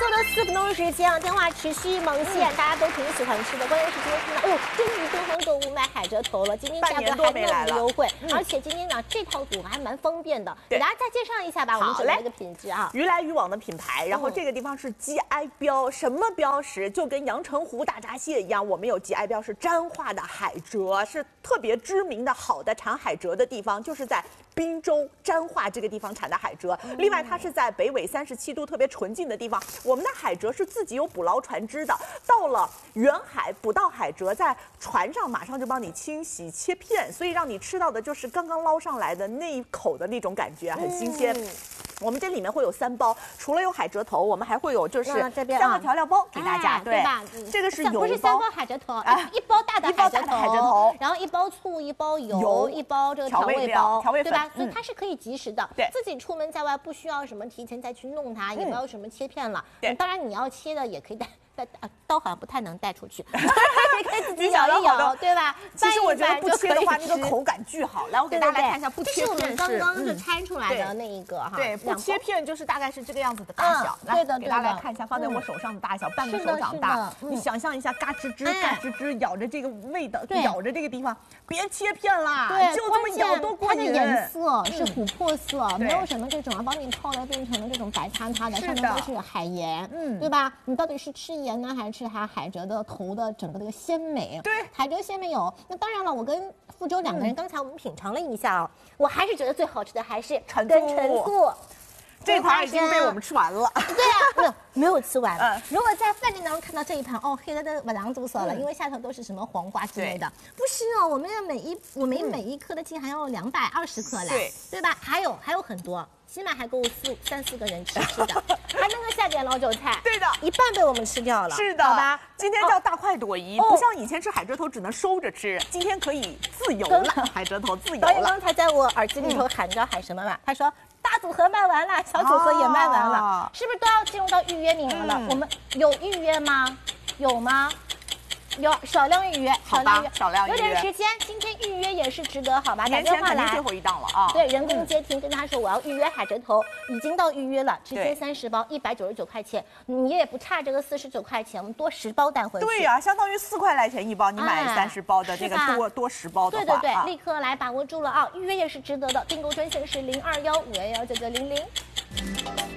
最后的4分钟时间啊，电话持续猛线，大家都挺喜欢吃的。关键是今天看到，哎呦，终于东方购物卖海蜇头了，今天价格还那么优惠，而且今天呢这套组合还蛮方便的，给大家再介绍一下吧，我们整个一个品质啊， 鱼来鱼往的品牌，然后这个地方是 GI 标，什么标识？就跟阳澄湖大闸蟹一样，我们有 GI 标是沾化的海蜇，是特别知名的好的产海蜇的地方，就是在滨州沾化这个地方产的海蜇。另外，它是在北纬37度特别纯净的地方，我们的海蜇是自己有捕捞船只的，到了远海捕到海蜇，在船上马上就帮你清洗切片，所以让你吃到的就是刚刚捞上来的那一口的那种感觉，很新鲜。我们这里面会有3包，除了有海蜇头，我们还会有就是3个调料包给大家， 对吧？ 这个是油包， 不是3包海蜇头，一包大的海蜇头，然后1包醋，1包油，1包这个调味包，对吧？所以它是可以及时的， 对， 自己出门在外不需要什么提前再去弄它，也不要什么切片了。当然你要切的也可以带刀好像不太能带出去，你可以自己咬一咬，对吧？ 其实我觉得不切的话，那个口感巨好。来，我给大家来看一下不切片， 这是我们刚刚就拆出来的那一个哈。 对，不切片就是大概是这个样子的大小。 对的， 给大家来看一下，放在我手上的大小，半个手掌大。你想象一下，嘎吱吱，嘎吱吱，咬着这个味道，咬着这个地方，别切片啦，就这么咬多过瘾。 它的颜色是琥珀色，没有什么这种帮你泡的变成了这种白塌塌的，上面都是海盐，对吧？你到底是吃盐呢，还是吃它海蜇的头的整个这个鲜美？ 对， 海蜇鲜美有。那当然了，我跟傅周2个人，刚才我们品尝了一下啊，我还是觉得最好吃的还是跟陈醋。 这盘已经被我们吃完了。 对啊，没有吃完。如果在饭店当中看到这一盘，哦，黑的不啷阻色了，因为下头都是什么黄瓜之类的。不是哦，我们每一颗的竟还要220克来，对吧？还有很多。起码还够3、4个人吃的，还能够下点老韭菜。 对的， 一半被我们吃掉了。 是的，好吧。今天叫大快朵颐，不像以前吃海蜇头只能收着吃，今天可以自由了，海蜇头自由了。 导演刚才在我耳机里头喊着喊什么嘛？他说大组合卖完了，小组合也卖完了，是不是都要进入到预约名额了？我们有预约吗？有吗？有少量预约， 少量预约， 有点时间，今天预约也是值得，好吧？ 打电话来，最后一档了啊！ 对，人工接听，跟他说我要预约海蜇头，已经到预约了，直接30包，199块钱，你也不差这个49块钱，我们多10包带回去。 对呀，相当于4块来钱一包，你买30包的这个多10包的话， 对，立刻来把握住了啊！预约也是值得的，订购专线是0215119900。